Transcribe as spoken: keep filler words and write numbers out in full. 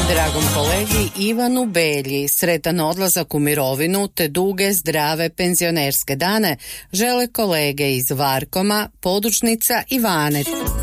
Dragom kolegi Ivanu Belji sretan odlazak u mirovinu te duge, zdrave penzionerske dane žele kolege iz Varkoma, Podružnica i Vanec.